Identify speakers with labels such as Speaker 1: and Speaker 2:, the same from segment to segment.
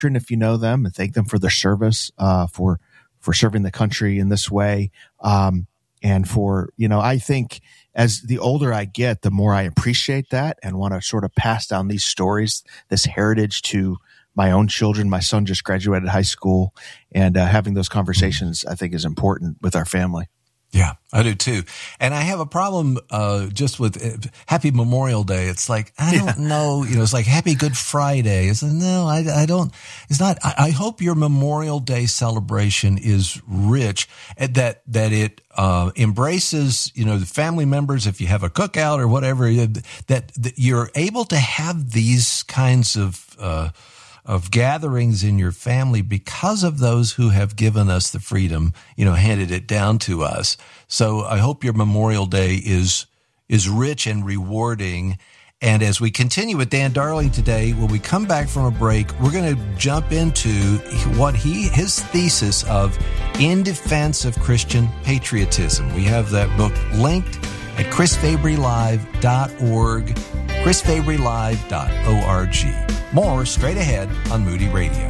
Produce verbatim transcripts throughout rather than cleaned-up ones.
Speaker 1: if you know them, and thank them for their service, uh, for for serving the country in this way. Um, and for, you know, I think as the older I get, the more I appreciate that and want to sort of pass down these stories, this heritage to my own children. My son just graduated high school, and uh, having those conversations, I think, is important with our family.
Speaker 2: Yeah, I do too. And I have a problem uh, just with uh, Happy Memorial Day. It's like, I don't yeah. know, you know, it's like Happy Good Friday. It's like, no, I, I don't, it's not, I, I hope your Memorial Day celebration is rich, and that, that it uh, embraces, you know, the family members, if you have a cookout or whatever, that, that you're able to have these kinds of, uh, of gatherings in your family because of those who have given us the freedom, you know, handed it down to us. So I hope your Memorial Day is is rich and rewarding. And as we continue with Dan Darling today, when we come back from a break, we're going to jump into what he his thesis of In Defense of Christian Patriotism. We have that book linked at chris fabry live dot org, chris fabry live dot org. More straight ahead on Moody Radio.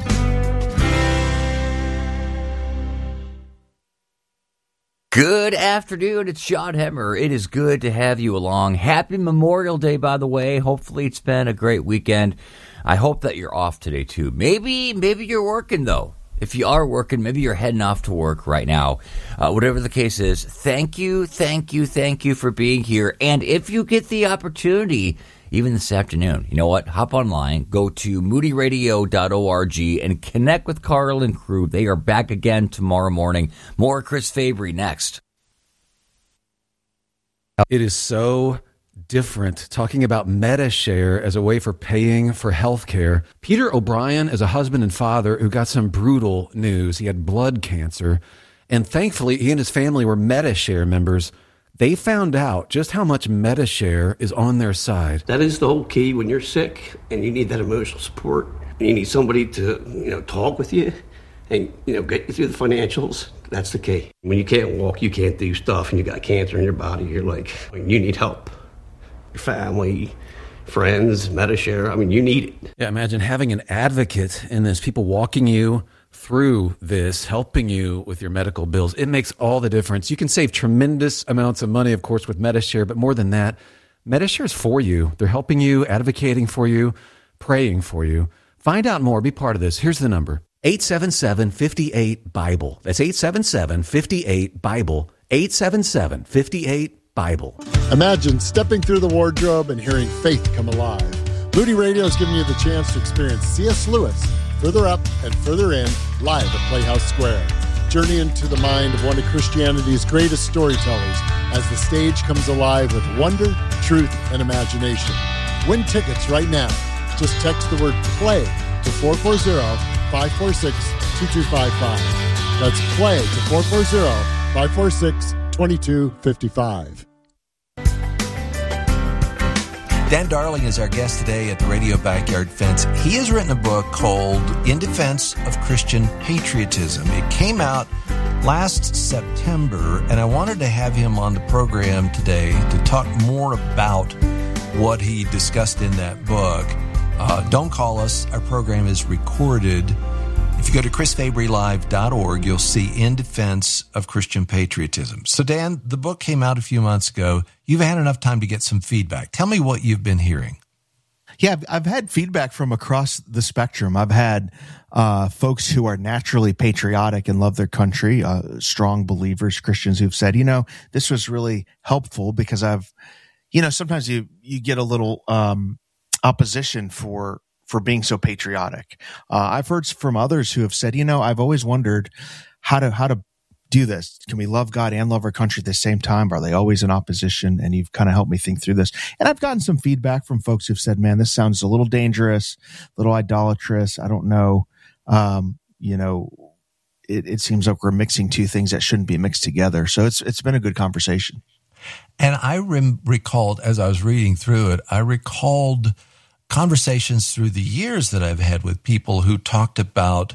Speaker 3: Good afternoon. It's Sean Hemmer. It is good to have you along. Happy Memorial Day, by the way. Hopefully it's been a great weekend. I hope that you're off today, too. Maybe, maybe you're working, though. If you are working, maybe you're heading off to work right now. Uh, whatever the case is, thank you, thank you, thank you for being here. And if you get the opportunity, even this afternoon, you know what? Hop online, go to moody radio dot org and connect with Carl and crew. They are back again tomorrow morning. More Chris Fabry next.
Speaker 4: It is so different talking about MediShare as a way for paying for health care. Peter O'Brien is a husband and father who got some brutal news. He had blood cancer, and thankfully he and his family were MediShare members. They found out just how much MediShare is on their side.
Speaker 5: That is the whole key when you're sick and you need that emotional support. And you need somebody to, you know, talk with you and, you know, get you through the financials. That's the key. When you can't walk, you can't do stuff, and you got cancer in your body, you're like, you need help. Your family, friends, MediShare, I mean, you need it.
Speaker 4: Yeah, imagine having an advocate in this, people walking you through this, helping you with your medical bills. It makes all the difference. You can save tremendous amounts of money, of course, with MediShare, but more than that, MediShare is for you. They're helping you, advocating for you, praying for you. Find out more. Be part of this. Here's the number, eight seven seven, five eight, Bible. That's eight seven seven, five eight, Bible, eight seven seven, five eight, Bible.
Speaker 6: Imagine stepping through the wardrobe and hearing faith come alive. Moody Radio is giving you the chance to experience C S Lewis, Further Up and Further In, live at Playhouse Square. Journey into the mind of one of Christianity's greatest storytellers as the stage comes alive with wonder, truth, and imagination. Win tickets right now. Just text the word PLAY to four four zero, five four six, two two five five. That's PLAY to four four zero, five four six, two two five five.
Speaker 2: Dan Darling is our guest today at the Radio Backyard Fence. He has written a book called In Defense of Christian Patriotism. It came out last September, and I wanted to have him on the program today to talk more about what he discussed in that book. Uh, don't call us. Our program is recorded. If you go to chris fabry live dot org, you'll see In Defense of Christian Patriotism. So, Dan, the book came out a few months ago. You've had enough time to get some feedback. Tell me what you've been hearing.
Speaker 1: Yeah, I've, I've had feedback from across the spectrum. I've had uh, folks who are naturally patriotic and love their country, uh, strong believers, Christians who've said, you know, this was really helpful because I've, you know, sometimes you, you get a little um, opposition for for being so patriotic. Uh, I've heard from others who have said, you know, I've always wondered how to, how to do this. Can we love God and love our country at the same time? Are they always in opposition? And you've kind of helped me think through this. And I've gotten some feedback from folks who've said, man, this sounds a little dangerous, a little idolatrous. I don't know. Um, you know, it, it seems like we're mixing two things that shouldn't be mixed together. So it's, it's been a good conversation.
Speaker 2: And I rem- recalled, as I was reading through it, I recalled conversations through the years that I've had with people who talked about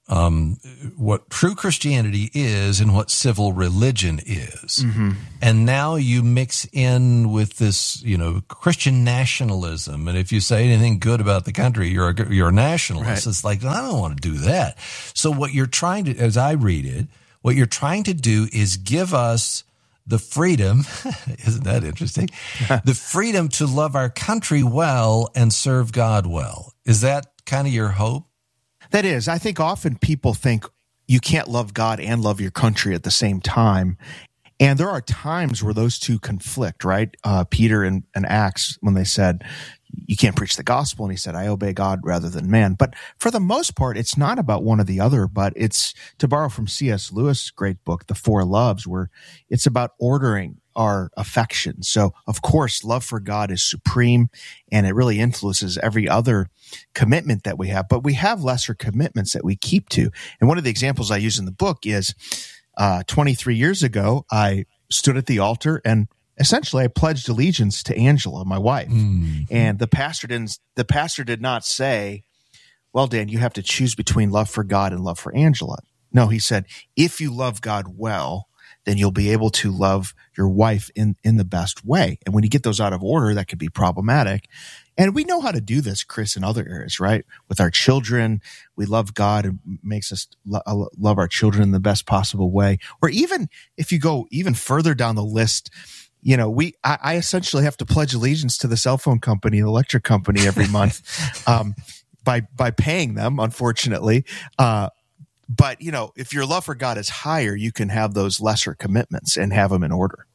Speaker 2: um, what true Christianity is and what civil religion is. Mm-hmm. And now you mix in with this, you know, Christian nationalism. And if you say anything good about the country, you're a, you're a nationalist. Right. It's like, I don't want to do that. So what you're trying to, as I read it, what you're trying to do is give us the freedom, isn't that interesting? The freedom to love our country well and serve God well. Is that kind of your hope?
Speaker 1: That is. I think often people think you can't love God and love your country at the same time. And there are times where those two conflict, right? Uh, Peter in, in Acts, when they said, you can't preach the gospel, and he said, I obey God rather than man. But for the most part, it's not about one or the other, but it's, to borrow from C S Lewis' great book, The Four Loves, where it's about ordering our affections. So, of course, love for God is supreme, and it really influences every other commitment that we have. But we have lesser commitments that we keep to. And one of the examples I use in the book is uh, twenty-three years ago, I stood at the altar and essentially I pledged allegiance to Angela, my wife. Mm. And the pastor didn't, the pastor did not say, well, Dan, you have to choose between love for God and love for Angela. No, he said, if you love God well, then you'll be able to love your wife in, in the best way. And when you get those out of order, that could be problematic. And we know how to do this, Chris, in other areas, right? With our children, we love God and makes us lo- love our children in the best possible way. Or even if you go even further down the list, you know, we I, I essentially have to pledge allegiance to the cell phone company, the electric company every month um, by by paying them, unfortunately. Uh, but, you know, if your love for God is higher, you can have those lesser commitments and have them in order.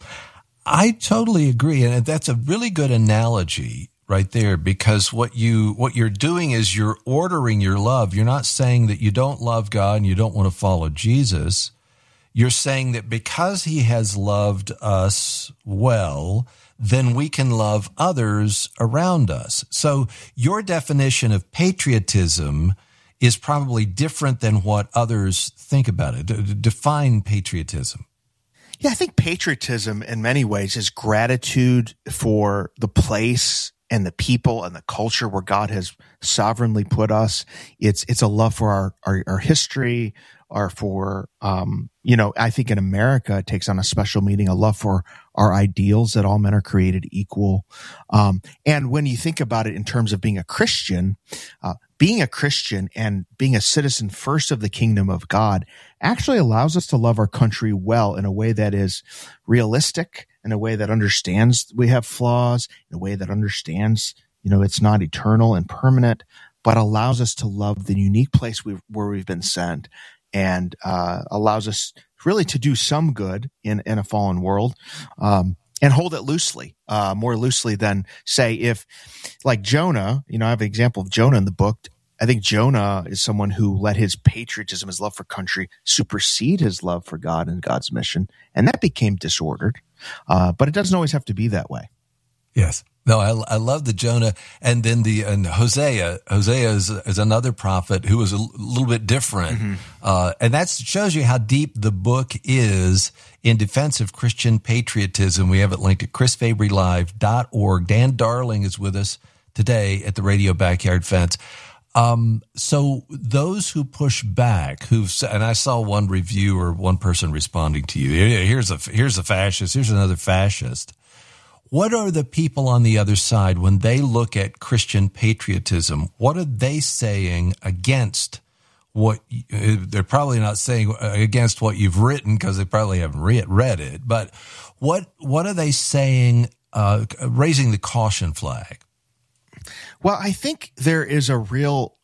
Speaker 2: I totally agree. And that's a really good analogy right there, because what you what you're doing is you're ordering your love. You're not saying that you don't love God and you don't want to follow Jesus. You're saying that because he has loved us well, then we can love others around us. So your definition of patriotism is probably different than what others think about it. D- define patriotism.
Speaker 1: Yeah, I think patriotism in many ways is gratitude for the place and the people and the culture where God has sovereignly put us. It's it's a love for our our, our history, or for, um, you know, I think in America, it takes on a special meaning, a love for our ideals that all men are created equal. Um, and when you think about it in terms of being a Christian, uh, being a Christian and being a citizen first of the kingdom of God actually allows us to love our country well in a way that is realistic, in a way that understands we have flaws, in a way that understands, you know, it's not eternal and permanent, but allows us to love the unique place we've, where we've been sent. And uh, allows us really to do some good in, in a fallen world, um, and hold it loosely, uh, more loosely than, say, if, like Jonah, you know, I have an example of Jonah in the book. I think Jonah is someone who let his patriotism, his love for country, supersede his love for God and God's mission, and that became disordered. Uh, but it doesn't always have to be that way.
Speaker 2: Yes. No, I, I love the Jonah, and then the and Hosea. Hosea is, is another prophet who was a little bit different, mm-hmm. uh, and that shows you how deep the book is in defense of Christian patriotism. We have it linked at chris fabry live dot org. Dan Darling is with us today at the Radio Backyard Fence. Um, so those who push back, who've and I saw one review or one person responding to you. Here's a here's a fascist. Here's another fascist. What are the people on the other side when they look at Christian patriotism? What are they saying against what they're probably not saying against what you've written, because they probably haven't read, read it. But what what are they saying, uh, raising the caution flag?
Speaker 1: Well, I think there is a real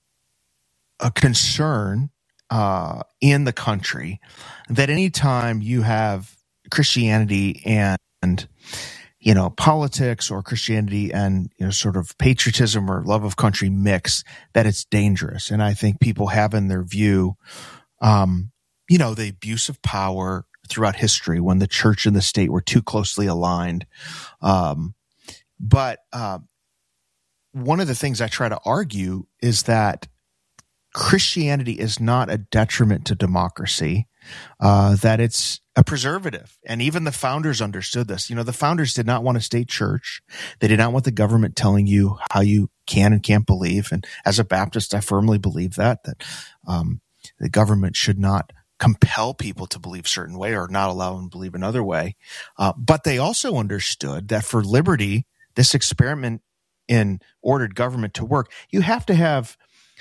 Speaker 1: a concern uh, in the country that anytime you have Christianity and you know, politics or Christianity and, you know, sort of patriotism or love of country mix, that it's dangerous. And I think people have in their view, um, you know, the abuse of power throughout history when the church and the state were too closely aligned. Um, but uh, one of the things I try to argue is that Christianity is not a detriment to democracy, uh, that it's a preservative. And even the founders understood this. You know, the founders did not want a state church. They did not want the government telling you how you can and can't believe. And as a Baptist, I firmly believe that, that, um, the government should not compel people to believe a certain way or not allow them to believe another way. Uh, but they also understood that for liberty, this experiment in ordered government to work, you have to have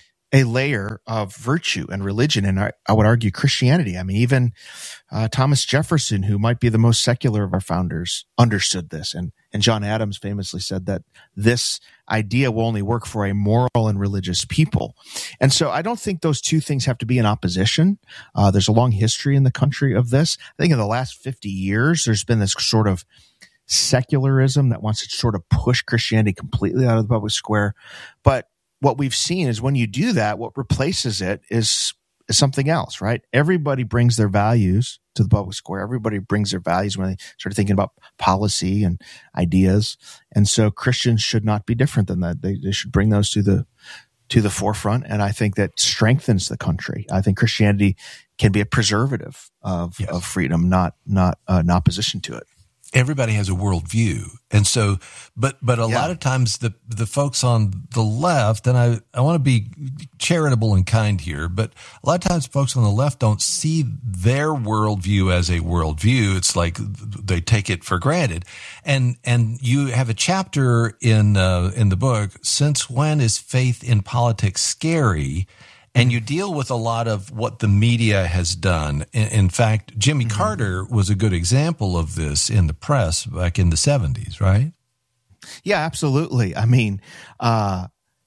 Speaker 1: a layer of virtue and religion, and I, I would argue Christianity. I mean, even uh, Thomas Jefferson, who might be the most secular of our founders, understood this. And, and John Adams famously said that this idea will only work for a moral and religious people. And so I don't think those two things have to be in opposition. Uh, there's a long history in the country of this. I think in the last fifty years, there's been this sort of secularism that wants to sort of push Christianity completely out of the public square. But what we've seen is when you do that, what replaces it is, is something else, right? Everybody brings their values to the public square. Everybody brings their values when they start thinking about policy and ideas. And so Christians should not be different than that. They, they should bring those to the to the forefront. And I think that strengthens the country. I think Christianity can be a preservative of, yes. of freedom, not not uh, an opposition to it.
Speaker 2: Everybody has a worldview. And so, but, but a yeah. lot of times the, the folks on the left, and I, I want to be charitable and kind here, but a lot of times folks on the left don't see their worldview as a worldview. It's like they take it for granted. And, and you have a chapter in, uh, in the book, Since When is Faith in Politics Scary? And you deal with a lot of what the media has done. In, in fact, Jimmy mm-hmm. Carter was a good example of this in the press back in the seventies, right?
Speaker 1: Yeah, absolutely. I mean, uh,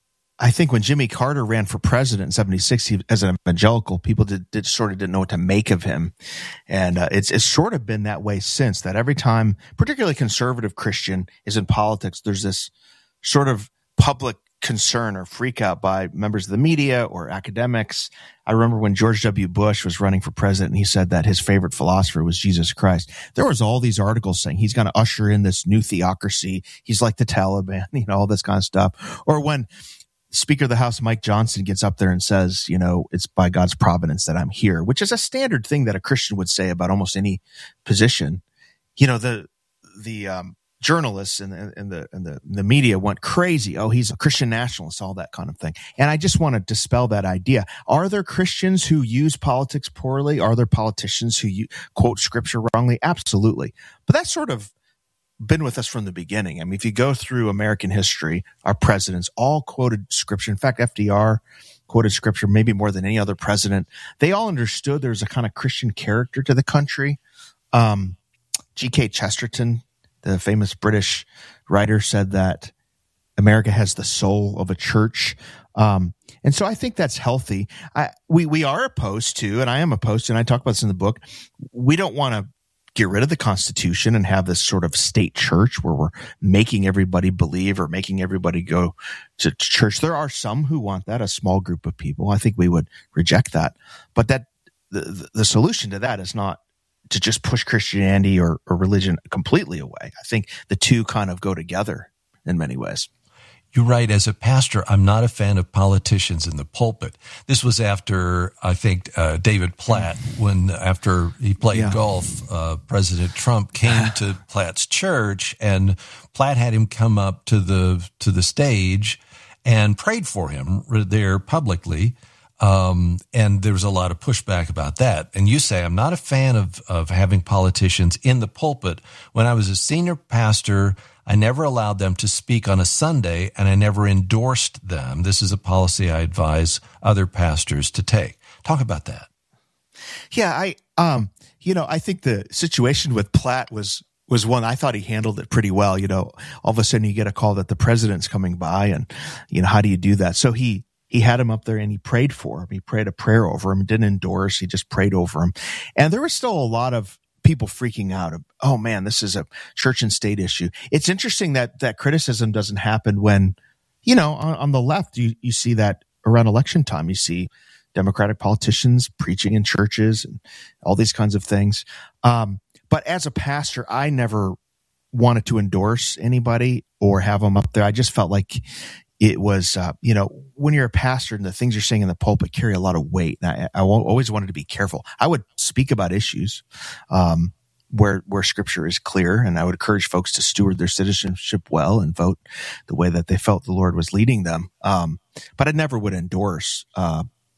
Speaker 1: I think when Jimmy Carter ran for president in seventy-six, he, as an evangelical, people did, did sort of didn't know what to make of him. And uh, it's, it's sort of been that way since, that every time, particularly conservative Christian is in politics, there's this sort of public concern or freak out by members of the media or academics. I remember when George W. Bush was running for president and he said that his favorite philosopher was Jesus Christ. There was all these articles saying he's going to usher in this new theocracy. He's like the Taliban, you know, all this kind of stuff. Or when Speaker of the House Mike Johnson gets up there and says, you know, it's by God's providence that I'm here, which is a standard thing that a Christian would say about almost any position. You know, the, the, um, journalists and, and the and the the media went crazy. Oh, he's a Christian nationalist, all that kind of thing. And I just want to dispel that idea. Are there Christians who use politics poorly? Are there politicians who you, quote scripture wrongly? Absolutely. But that's sort of been with us from the beginning. I mean, if you go through American history, our presidents all quoted scripture. In fact, F D R quoted scripture maybe more than any other president. They all understood there's a kind of Christian character to the country. Um, G K Chesterton, the famous British writer, said that America has the soul of a church. Um, and so I think that's healthy. I, we, we are opposed to, and I am opposed to, and I talk about this in the book, we don't want to get rid of the Constitution and have this sort of state church where we're making everybody believe or making everybody go to church. There are some who want that, a small group of people. I think we would reject that. But that the, the solution to that is not to just push Christianity or, or religion completely away. I think the two kind of go together in many ways.
Speaker 2: You write, as a pastor, I'm not a fan of politicians in the pulpit. This was after, I think, uh, David Platt, when after he played yeah. golf, uh, President Trump came to Platt's church, and Platt had him come up to the to the stage and prayed for him there publicly. Um, and there was a lot of pushback about that. And you say, I'm not a fan of, of having politicians in the pulpit. When I was a senior pastor, I never allowed them to speak on a Sunday, and I never endorsed them. This is a policy I advise other pastors to take. Talk about that.
Speaker 1: Yeah, I, um, you know, I think the situation with Platt was, was one, I thought he handled it pretty well. You know, all of a sudden you get a call that the president's coming by, and, you know, how do you do that? So he, He had him up there and he prayed for him. He prayed a prayer over him, didn't endorse. He just prayed over him. And there was still a lot of people freaking out. Of, oh man, this is a church and state issue. It's interesting that that criticism doesn't happen when, you know, on, on the left, you, you see that around election time, you see Democratic politicians preaching in churches and all these kinds of things. Um, but as a pastor, I never wanted to endorse anybody or have them up there. I just felt like it was, uh, you know, when you're a pastor and the things you're saying in the pulpit carry a lot of weight. And I, I always wanted to be careful. I would speak about issues um, where where scripture is clear, and I would encourage folks to steward their citizenship well and vote the way that they felt the Lord was leading them. Um, but I never would endorse uh,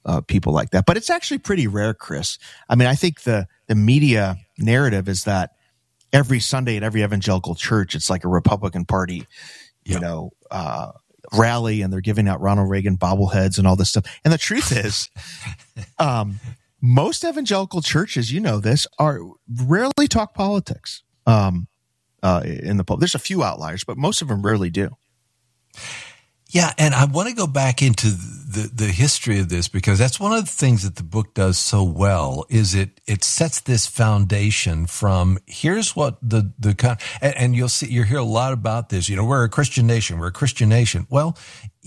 Speaker 1: uh, people like that. But it's actually pretty rare, Chris. I mean, I think the the media narrative is that every Sunday at every evangelical church, it's like a Republican Party, you yeah. know, uh, rally, and they're giving out Ronald Reagan bobbleheads and all this stuff. And the truth is, um, most evangelical churches, you know this, are rarely talk politics um, uh, in the public. There's a few outliers, but most of them rarely do.
Speaker 2: Yeah, and I want to go back into the, the history of this, because that's one of the things that the book does so well, is it it sets this foundation from here's what the, the and, and you'll see, you'll hear a lot about this, you know, we're a Christian nation, we're a Christian nation. Well,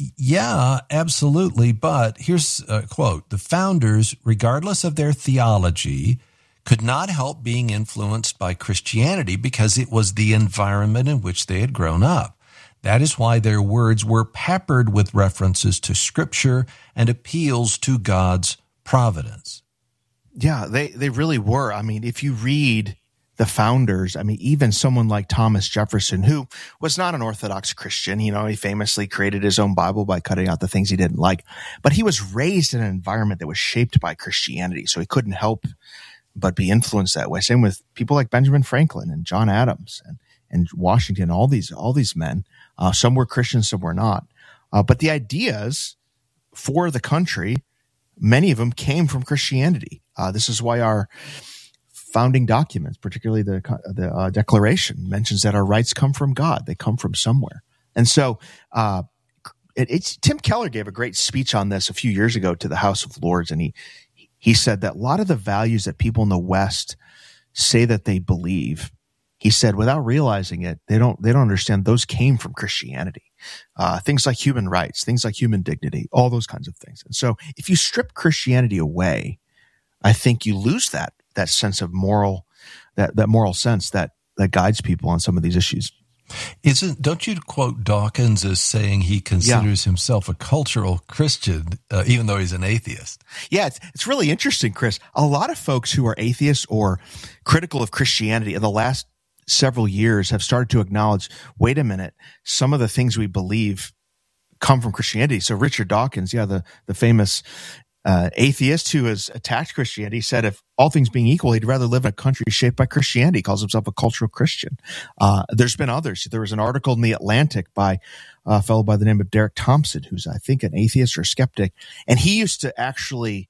Speaker 2: yeah, absolutely, but here's a quote: the founders, regardless of their theology, could not help being influenced by Christianity because it was the environment in which they had grown up. That is why their words were peppered with references to Scripture and appeals to God's providence.
Speaker 1: Yeah, they, they really were. I mean, if you read the founders, I mean, even someone like Thomas Jefferson, who was not an Orthodox Christian, you know, he famously created his own Bible by cutting out the things he didn't like, but he was raised in an environment that was shaped by Christianity, so he couldn't help but be influenced that way. Same with people like Benjamin Franklin and John Adams and, and Washington, all these, all these men. Uh, some were Christians, some were not. Uh, but the ideas for the country, many of them came from Christianity. Uh, this is why our founding documents, particularly the the uh, Declaration, mentions that our rights come from God. They come from somewhere. And so uh, it, it's Tim Keller gave a great speech on this a few years ago to the House of Lords, and he he said that a lot of the values that people in the West say that they believe, he said, without realizing it, they don't they don't understand those came from Christianity. Uh, things like human rights, things like human dignity, all those kinds of things. And so if you strip Christianity away, I think you lose that that sense of moral, that, that moral sense that, that guides people on some of these issues.
Speaker 2: Isn't, don't you quote Dawkins as saying he considers yeah. himself a cultural Christian, uh, even though he's an atheist?
Speaker 1: Yeah, it's, it's really interesting, Chris. A lot of folks who are atheists or critical of Christianity in the last several years have started to acknowledge, wait a minute, some of the things we believe come from Christianity. So Richard Dawkins, yeah, the, the famous uh, atheist who has attacked Christianity, said if all things being equal, he'd rather live in a country shaped by Christianity. He calls himself a cultural Christian. Uh, there's been others. There was an article in The Atlantic by a fellow by the name of Derek Thompson, who's, I think, an atheist or skeptic. And he used to actually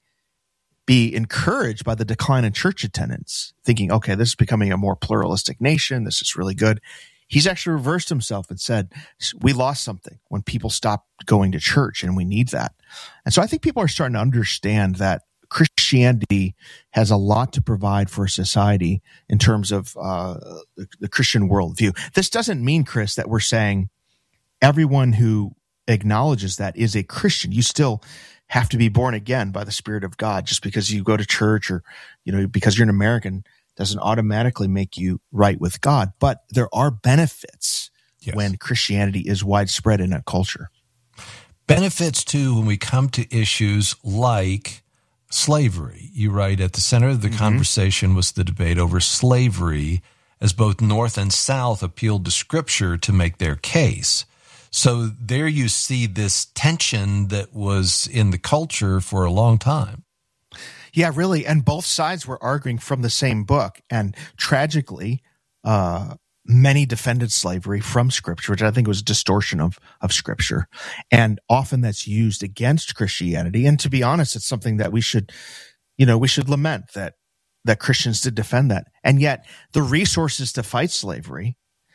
Speaker 1: be encouraged by the decline in church attendance, thinking, okay, this is becoming a more pluralistic nation. This is really good. He's actually reversed himself and said, we lost something when people stopped going to church, and we need that. And so I think people are starting to understand that Christianity has a lot to provide for society in terms of uh, the, the Christian worldview. This doesn't mean, Chris, that we're saying everyone who acknowledges that is a Christian. You still have to be born again by the Spirit of God. Just because you go to church or, you know, because you're an American doesn't automatically make you right with God. But there are benefits yes. when Christianity is widespread in a culture.
Speaker 2: Benefits, too, when we come to issues like slavery. You write, at the center of the mm-hmm. conversation was the debate over slavery, as both North and South appealed to Scripture to make their case. So there you see this tension that was in the culture for a long time.
Speaker 1: Yeah, really. And both sides were arguing from the same book. And tragically, uh, many defended slavery from Scripture, which I think was a distortion of, of Scripture. And often that's used against Christianity. And to be honest, it's something that we should, you know, we should lament that, that Christians did defend that. And yet the resources to fight slavery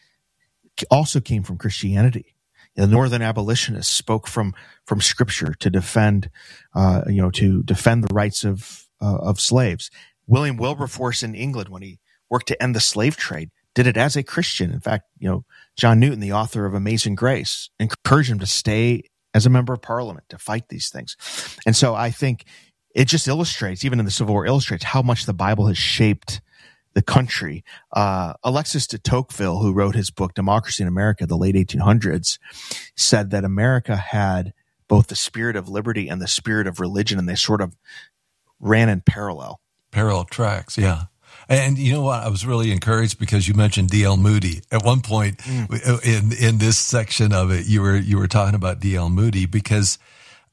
Speaker 1: also came from Christianity. The Northern abolitionists spoke from from Scripture to defend, uh, you know, to defend the rights of uh, of slaves. William Wilberforce in England, when he worked to end the slave trade, did it as a Christian. In fact, you know, John Newton, the author of Amazing Grace, encouraged him to stay as a member of Parliament to fight these things. And so I think it just illustrates, even in the Civil War, illustrates how much the Bible has shaped the country. Uh, Alexis de Tocqueville, who wrote his book, Democracy in America, the late eighteen hundreds, said that America had both the spirit of liberty and the spirit of religion, and they sort of ran in parallel.
Speaker 2: Parallel tracks, yeah. And you know what? I was really encouraged because you mentioned D L Moody. At one point mm. in in this section of it, you were you were talking about D L Moody because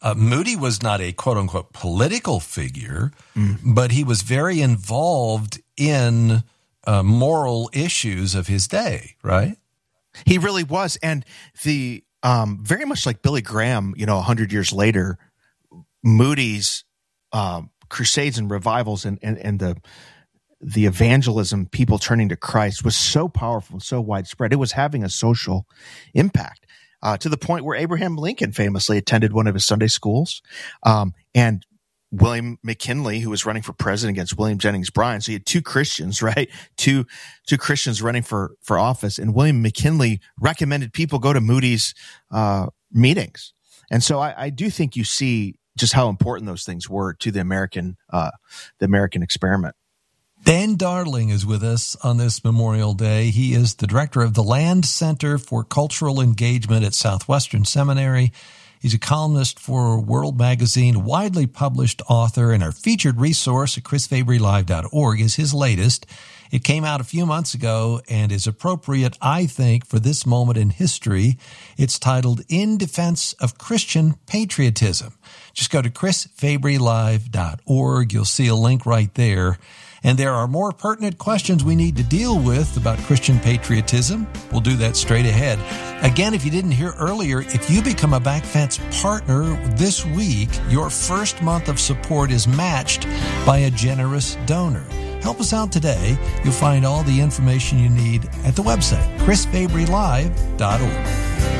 Speaker 2: Uh, Moody was not a quote unquote political figure, mm. but he was very involved in uh, moral issues of his day, right?
Speaker 1: He really was. And the um, very much like Billy Graham, you know, a hundred years later, Moody's uh, crusades and revivals and, and, and the the evangelism, people turning to Christ, was so powerful and so widespread. It was having a social impact. Uh, to the point where Abraham Lincoln famously attended one of his Sunday schools. Um, and William McKinley, who was running for president against William Jennings Bryan. So you had two Christians, right? Two, two Christians running for, for office. And William McKinley recommended people go to Moody's, uh, meetings. And so I, I do think you see just how important those things were to the American, uh, the American experiment.
Speaker 2: Dan Darling is with us on this Memorial Day. He is the director of the Land Center for Cultural Engagement at Southwestern Seminary. He's a columnist for World Magazine, widely published author, and our featured resource at chris fabry live dot org is his latest. It came out a few months ago and is appropriate, I think, for this moment in history. It's titled In Defense of Christian Patriotism. Just go to chris fabry live dot org. You'll see a link right there. And there are more pertinent questions we need to deal with about Christian patriotism. We'll do that straight ahead. Again, if you didn't hear earlier, if you become a Backfence partner this week, your first month of support is matched by a generous donor. Help us out today. You'll find all the information you need at the website, chris fabry live dot org.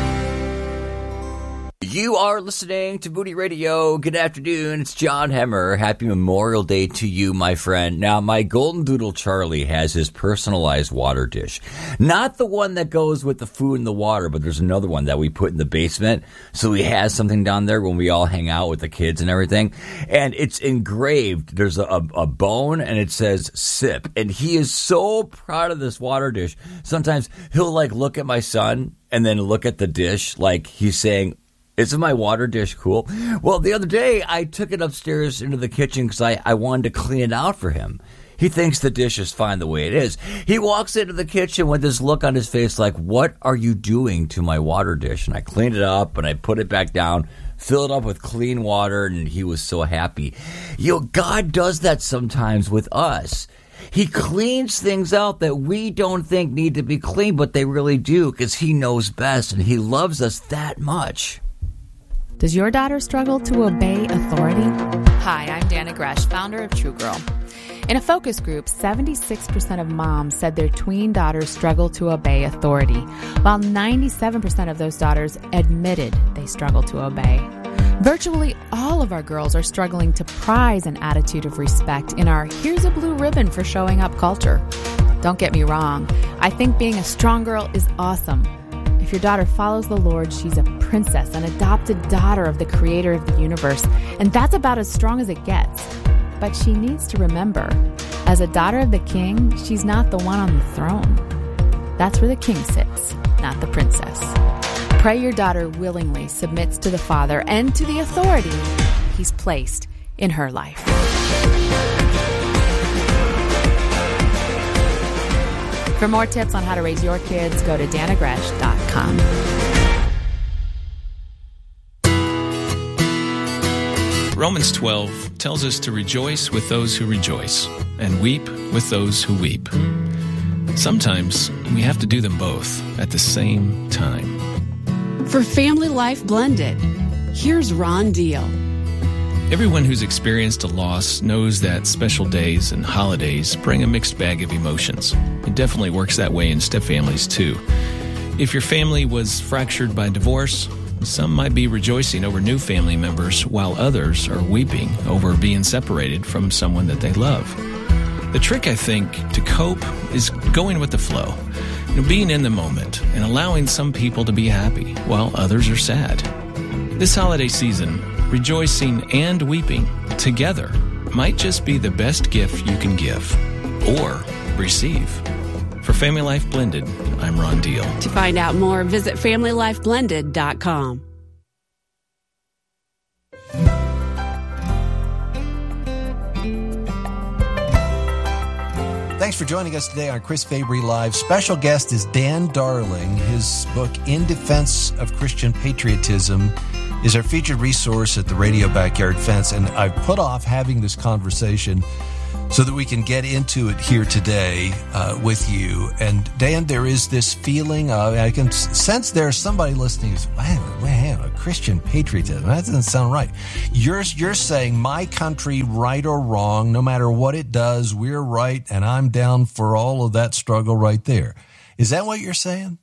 Speaker 3: You are listening to Moody Radio. Good afternoon. It's John Hemmer. Happy Memorial Day to you, my friend. Now, my golden doodle Charlie has his personalized water dish. Not the one that goes with the food and the water, but there's another one that we put in the basement. So he has something down there when we all hang out with the kids and everything. And it's engraved. There's a, a bone and it says sip. And he is so proud of this water dish. Sometimes he'll like look at my son and then look at the dish like he's saying, isn't my water dish cool? Well, the other day, I took it upstairs into the kitchen because I, I wanted to clean it out for him. He thinks the dish is fine the way it is. He walks into the kitchen with this look on his face like, what are you doing to my water dish? And I cleaned it up, and I put it back down, filled it up with clean water, and he was so happy. You know, God does that sometimes with us. He cleans things out that we don't think need to be cleaned, but they really do because he knows best, and he loves us that much.
Speaker 7: Does your daughter struggle to obey authority? Hi, I'm Dana Gresh, founder of True Girl. In a focus group, seventy-six percent of moms said their tween daughters struggle to obey authority, while ninety-seven percent of those daughters admitted they struggle to obey. Virtually all of our girls are struggling to prize an attitude of respect in our here's a blue ribbon for showing up culture. Don't get me wrong, I think being a strong girl is awesome. If your daughter follows the Lord, she's a princess, an adopted daughter of the creator of the universe, and that's about as strong as it gets. But she needs to remember, as a daughter of the king, she's not the one on the throne. That's where the king sits, not the princess. Pray your daughter willingly submits to the Father and to the authority he's placed in her life. For more tips on how to raise your kids, go to dana gresh dot com.
Speaker 8: Romans twelve tells us to rejoice with those who rejoice and weep with those who weep. Sometimes we have to do them both at the same time.
Speaker 9: For Family Life Blended, here's Ron Deal.
Speaker 8: Everyone who's experienced a loss knows that special days and holidays bring a mixed bag of emotions. It definitely works that way in stepfamilies, too. If your family was fractured by divorce, some might be rejoicing over new family members, while others are weeping over being separated from someone that they love. The trick, I think, to cope is going with the flow. You know, being in the moment and allowing some people to be happy while others are sad. This holiday season, rejoicing and weeping together might just be the best gift you can give or receive. For Family Life Blended, I'm Ron Deal.
Speaker 9: To find out more, visit family life blended dot com.
Speaker 2: Thanks for joining us today on Chris Fabry Live. Special guest is Dan Darling. His book, In Defense of Christian Patriotism, is our featured resource at the Radio Backyard Fence. And I've put off having this conversation so that we can get into it here today uh, with you. And Dan, there is this feeling of, I can sense there's somebody listening who's, man, man, a Christian patriotism. That doesn't sound right. You're, you're saying my country, right or wrong, no matter what it does, we're right, and I'm down for all of that struggle right there. Is that what you're saying?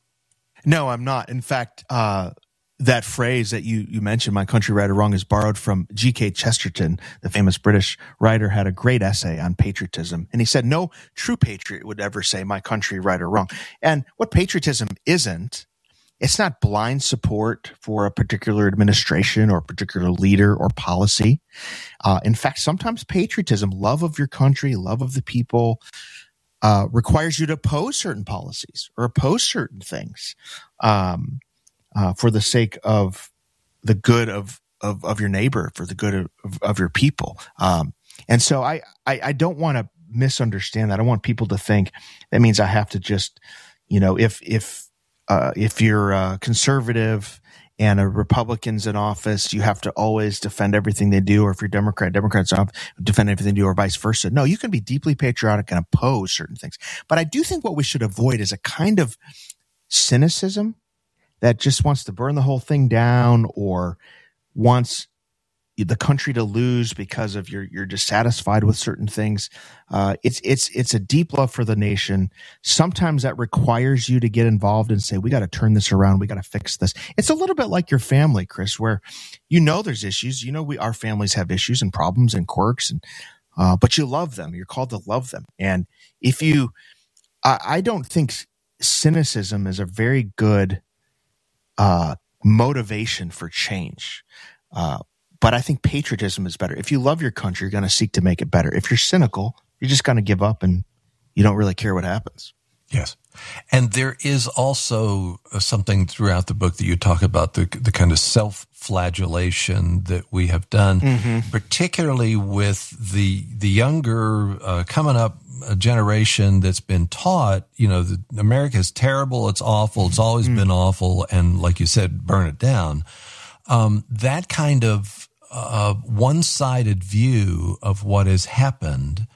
Speaker 1: No, I'm not. In fact, uh, that phrase that you, you mentioned, my country, right or wrong, is borrowed from G K Chesterton, the famous British writer, had a great essay on patriotism. And he said, no true patriot would ever say my country, right or wrong. And what patriotism isn't, it's not blind support for a particular administration or a particular leader or policy. Uh, in fact, sometimes patriotism, love of your country, love of the people, uh, requires you to oppose certain policies or oppose certain things. Um, Uh, for the sake of the good of, of, of your neighbor, for the good of, of, of your people. Um, and so I, I, I don't want to misunderstand that. I want people to think that means I have to just, you know, if, if, uh, if you're a conservative and a Republican's in office, you have to always defend everything they do. Or if you're Democrat, Democrats defend everything they do, or vice versa. No, you can be deeply patriotic and oppose certain things. But I do think what we should avoid is a kind of cynicism that just wants to burn the whole thing down, or wants the country to lose because of you're you're dissatisfied with certain things. Uh, it's it's it's a deep love for the nation. Sometimes that requires you to get involved and say, we got to turn this around. We got to fix this. It's a little bit like your family, Chris, where you know there's issues. You know we our families have issues and problems and quirks, and uh, but you love them. You're called to love them. And if you, I, I don't think cynicism is a very good Uh, motivation for change. Uh, but I think patriotism is better. If you love your country, you're going to seek to make it better. If you're cynical, you're just going to give up and you don't really care what happens.
Speaker 2: Yes. And there is also something throughout the book that you talk about, the, the kind of self-flagellation that we have done, mm-hmm. particularly with the, the younger uh, coming up a generation that's been taught, you know, that America is terrible, it's awful, it's always mm. been awful, and like you said, burn it down. Um, that kind of uh, one-sided view of what has happened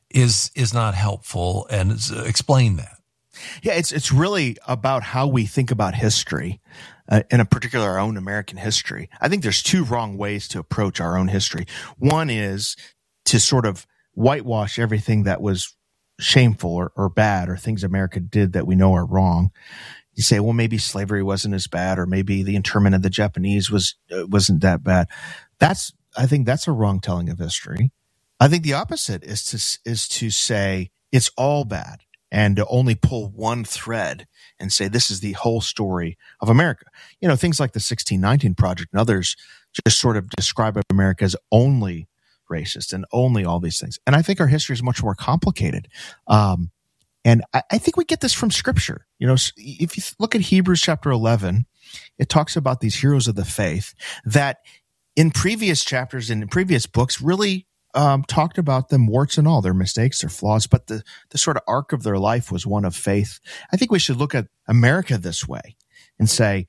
Speaker 2: is is not helpful, and uh, explain that.
Speaker 1: Yeah, it's it's really about how we think about history, uh, in a particular our own American history. I think there's two wrong ways to approach our own history. One is to sort of whitewash everything that was shameful or, or bad, or things America did that we know are wrong. You say, well, maybe slavery wasn't as bad, or maybe the internment of the Japanese was uh, wasn't that bad. That's I think that's a wrong telling of history. I think the opposite is to is to say it's all bad, and to only pull one thread and say this is the whole story of America. You know, things like the sixteen nineteen Project and others just sort of describe America as only racist and only all these things. And I think our history is much more complicated. Um, and I, I think we get this from Scripture. You know, if you look at Hebrews chapter eleven, it talks about these heroes of the faith that in previous chapters and in previous books really um, talked about them warts and all, their mistakes, their flaws, but the, the sort of arc of their life was one of faith. I think we should look at America this way and say,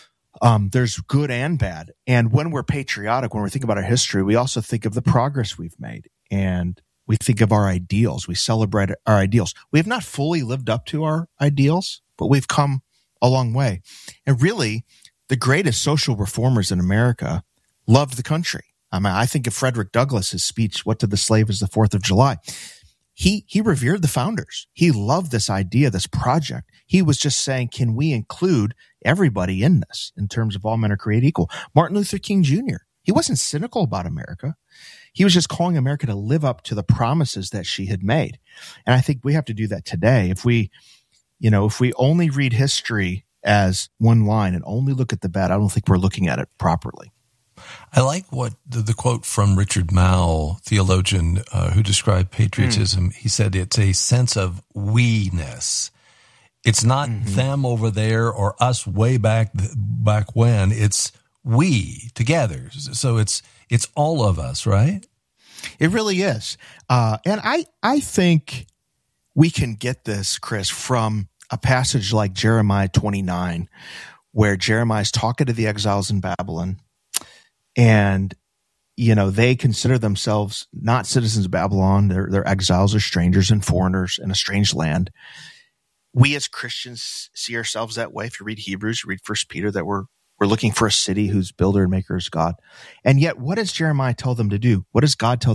Speaker 1: Um, there's good and bad. And when we're patriotic, when we think about our history, we also think of the progress we've made, and we think of our ideals. We celebrate our ideals. We have not fully lived up to our ideals, but we've come a long way. And really, the greatest social reformers in America loved the country. I mean, I think of Frederick Douglass, his speech, "What to the Slave is the Fourth of July." He, he revered the founders. He loved this idea, this project. He was just saying, can we include everybody in this in terms of all men are created equal? Martin Luther King Junior, he wasn't cynical about America. He was just calling America to live up to the promises that she had made. And I think we have to do that today. If we, you know, if we only read history as one line and only look at the bad, I don't think we're looking at it properly.
Speaker 2: I like what the, the quote from Richard Mouw, theologian uh, who described patriotism. Mm. He said it's a sense of we-ness. It's not mm-hmm. them over there or us way back back when. It's we together. So it's it's all of us, right?
Speaker 1: It really is. Uh, and I I think we can get this, Chris, from a passage like Jeremiah twenty-nine, where Jeremiah is talking to the exiles in Babylon. And, you know, they consider themselves not citizens of Babylon. They're, they're exiles or strangers and foreigners in a strange land. We as Christians see ourselves that way. If you read Hebrews, you read First Peter, that we're we're looking for a city whose builder and maker is God. And yet, what does Jeremiah tell them to do? What does God tell